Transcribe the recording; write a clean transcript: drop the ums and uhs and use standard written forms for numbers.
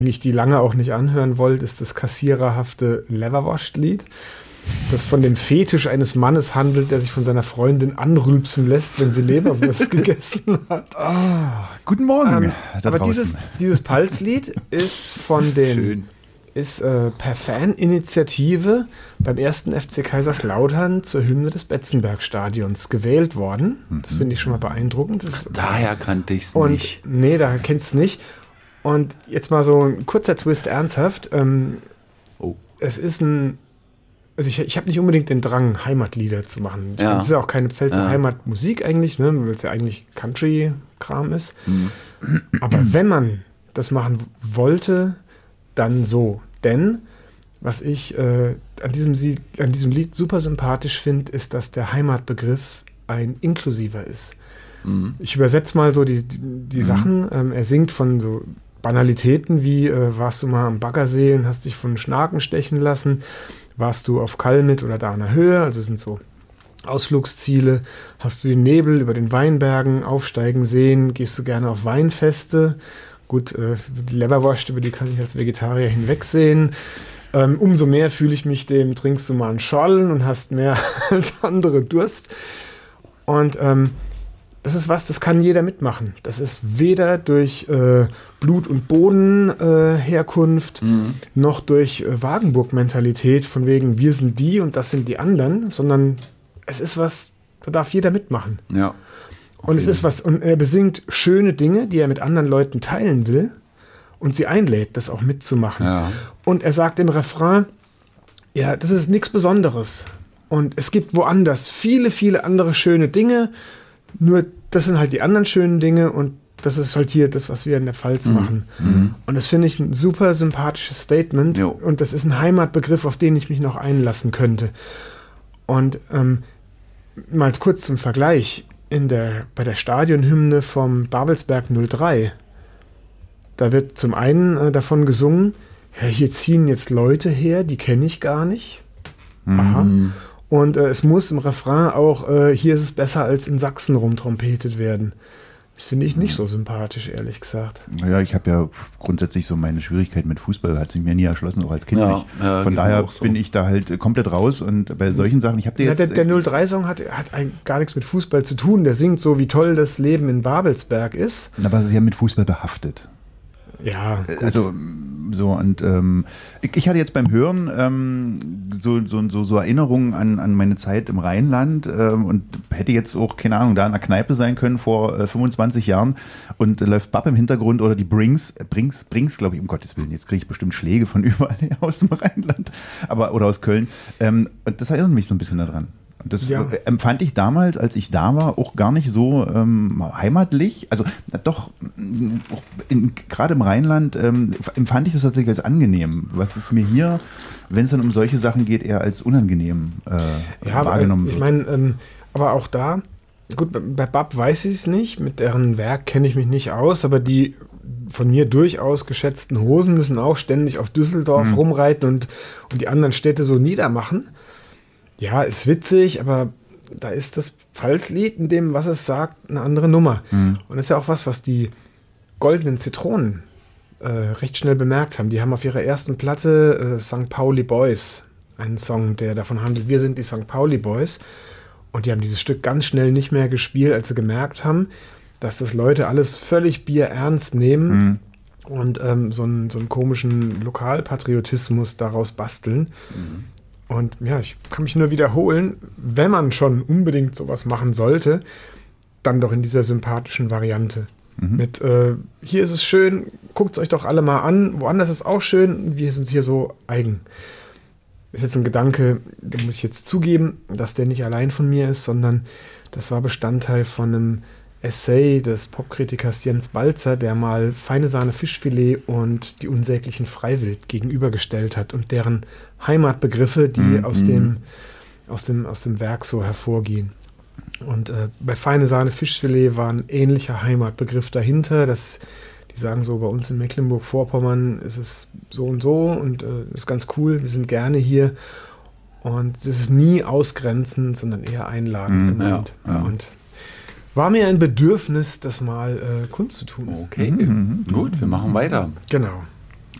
ich die lange auch nicht anhören wollte, ist das kassiererhafte Leverwurst-Lied, das von dem Fetisch eines Mannes handelt, der sich von seiner Freundin anrülpsen lässt, wenn sie Leberwurst gegessen hat. Guten Morgen. Aber dieses Pulse-Lied ist von den per Faninitiative beim 1. FC Kaiserslautern zur Hymne des Betzenberg-Stadions gewählt worden. Das finde ich schon mal beeindruckend. Daher kannte ich es nicht. Nee, daher kennst du nicht. Und jetzt mal so ein kurzer Twist ernsthaft. Es ist also ich habe nicht unbedingt den Drang, Heimatlieder zu machen. Das ist ja auch keine Pfälzer Heimatmusik eigentlich, ne, weil es ja eigentlich Country-Kram ist. Aber wenn man das machen wollte, dann so. Denn was ich an diesem Lied super sympathisch finde, ist, dass der Heimatbegriff ein inklusiver ist. Ich übersetze mal so die Sachen. Er singt von so Banalitäten wie warst du mal am Baggersee und hast dich von Schnaken stechen lassen, warst du auf Kalmit oder da an der Höhe, also sind so Ausflugsziele, hast du den Nebel über den Weinbergen aufsteigen sehen, gehst du gerne auf Weinfeste, gut, die Leberwurst, über die kann ich als Vegetarier hinwegsehen, umso mehr fühle ich mich dem, trinkst du mal einen Schorlen und hast mehr als andere Durst und das ist was, das kann jeder mitmachen. Das ist weder durch Blut- und Bodenherkunft noch durch Wagenburg-Mentalität von wegen wir sind die und das sind die anderen, sondern es ist was, da darf jeder mitmachen. Ja. Und es ist was, und er besingt schöne Dinge, die er mit anderen Leuten teilen will und sie einlädt, das auch mitzumachen. Ja. Und er sagt im Refrain, ja, das ist nichts Besonderes. Und es gibt woanders viele, viele andere schöne Dinge. Nur das sind halt die anderen schönen Dinge und das ist halt hier das, was wir in der Pfalz machen. Und das finde ich ein super sympathisches Statement. Jo. Und das ist ein Heimatbegriff, auf den ich mich noch einlassen könnte. Und mal kurz zum Vergleich. Bei der Stadionhymne vom Babelsberg 03, da wird zum einen davon gesungen, ja, hier ziehen jetzt Leute her, die kenne ich gar nicht. Aha. Und es muss im Refrain auch, hier ist es besser als in Sachsen rumtrompetet werden. Das finde ich nicht so sympathisch, ehrlich gesagt. Naja, ich habe ja grundsätzlich so meine Schwierigkeit mit Fußball, hat sich mir nie erschlossen, auch als Kind nicht. Von daher bin ich da halt komplett raus und bei solchen Sachen, ich habe dir jetzt... Der 03-Song hat gar nichts mit Fußball zu tun, der singt so, wie toll das Leben in Babelsberg ist. Aber es ist ja mit Fußball behaftet. Ja, gut. Also so und ich hatte jetzt beim Hören so Erinnerungen an meine Zeit im Rheinland und hätte jetzt auch, keine Ahnung, da in einer Kneipe sein können vor 25 Jahren und läuft Bab im Hintergrund oder die Brings, glaube ich, um Gottes Willen, jetzt kriege ich bestimmt Schläge von überall her aus dem Rheinland, oder aus Köln und das erinnert mich so ein bisschen daran. Das empfand ich damals, als ich da war, auch gar nicht so heimatlich. Also doch, gerade im Rheinland empfand ich das tatsächlich als angenehm. Was ist mir hier, wenn es dann um solche Sachen geht, eher als unangenehm wahrgenommen wird. Ich meine, aber auch da, gut, bei Bab weiß ich es nicht, mit deren Werk kenne ich mich nicht aus, aber die von mir durchaus geschätzten Hosen müssen auch ständig auf Düsseldorf rumreiten und die anderen Städte so niedermachen. Ja, ist witzig, aber da ist das Pfalzlied, in dem, was es sagt, eine andere Nummer. Und das ist ja auch was die Goldenen Zitronen recht schnell bemerkt haben. Die haben auf ihrer ersten Platte St. Pauli Boys, einen Song, der davon handelt, wir sind die St. Pauli Boys. Und die haben dieses Stück ganz schnell nicht mehr gespielt, als sie gemerkt haben, dass das Leute alles völlig bierernst nehmen und so einen komischen Lokalpatriotismus daraus basteln. Und ja, ich kann mich nur wiederholen, wenn man schon unbedingt sowas machen sollte, dann doch in dieser sympathischen Variante. Mit, hier ist es schön, guckt es euch doch alle mal an, woanders ist es auch schön, wir sind hier so eigen. Ist jetzt ein Gedanke, den muss ich jetzt zugeben, dass der nicht allein von mir ist, sondern das war Bestandteil von einem Essay des Popkritikers Jens Balzer, der mal Feine Sahne Fischfilet und die unsäglichen Freiwild gegenübergestellt hat und deren Heimatbegriffe, die aus dem Werk so hervorgehen. Und bei Feine Sahne Fischfilet war ein ähnlicher Heimatbegriff dahinter. Die sagen so, bei uns in Mecklenburg-Vorpommern ist es so und ist ganz cool, wir sind gerne hier. Und es ist nie ausgrenzend, sondern eher einladend gemeint. Ja. Und war mir ein Bedürfnis, das mal kundzutun. Okay, gut, wir machen weiter. Genau.